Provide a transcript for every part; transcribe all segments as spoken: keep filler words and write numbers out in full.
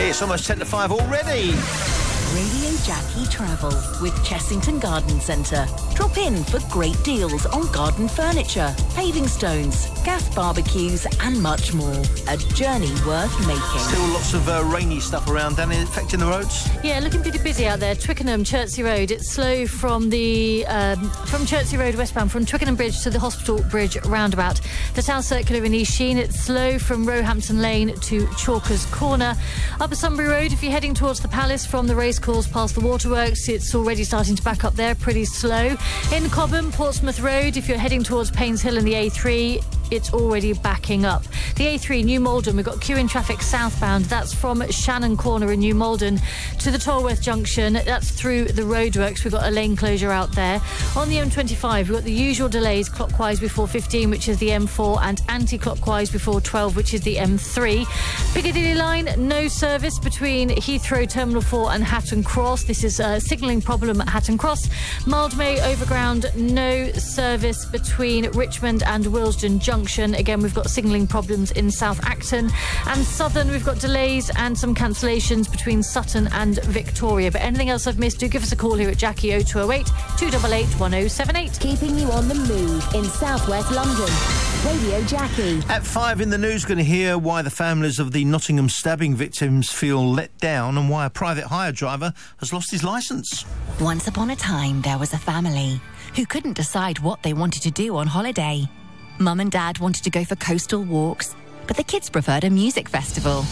It's almost ten to five already. Radio Jackie Travel with Chessington Garden Centre. Drop in for great deals on garden furniture, paving stones, gas barbecues and much more. A journey worth making. Still lots of uh, rainy stuff around, Danny, affecting the roads? Yeah, looking pretty busy out there. Twickenham, Chertsey Road. It's slow from the um, from Chertsey Road westbound, from Twickenham Bridge to the Hospital Bridge roundabout. The Town Circular in East Sheen. It's slow from Roehampton Lane to Chalkers Corner. Upper Sunbury Road, if you're heading towards the Palace from the racecourse past the waterworks, it's already starting to back up there, pretty slow. In Cobham, Portsmouth Road, if you're heading towards Paynes Hill and the A three, it's already backing up. The A three, New Malden, we've got queuing traffic southbound. That's from Shannon Corner in New Malden to the Tolworth Junction. That's through the roadworks. We've got a lane closure out there. On the M twenty-five, we've got the usual delays clockwise before fifteen, which is the M four, and anti-clockwise before twelve, which is the M three. Piccadilly line, no service between Heathrow Terminal four and Hatton Cross. This is a signalling problem at Hatton Cross. Mildmay Overground, no service between Richmond and Willesden Junction. Again, we've got signalling problems in South Acton. And Southern, we've got delays and some cancellations between Sutton and Victoria. But anything else I've missed, do give us a call here at Jackie oh two oh eight, two eight eight, one oh seven eight. Keeping you on the move in South West London. Radio Jackie. At five in the news, going to hear why the families of the Nottingham stabbing victims feel let down and why a private hire driver has lost his licence. Once upon a time, there was a family who couldn't decide what they wanted to do on holiday. Mum and Dad wanted to go for coastal walks, but the kids preferred a music festival.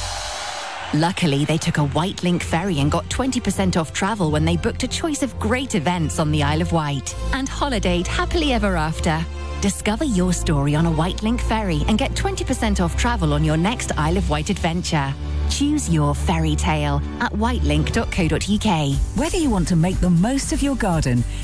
Luckily, they took a White Link ferry and got twenty percent off travel when they booked a choice of great events on the Isle of Wight and holidayed happily ever after. Discover your story on a White Link ferry and get twenty percent off travel on your next Isle of Wight adventure. Choose your fairy tale at whitelink dot co dot uk. Whether you want to make the most of your garden,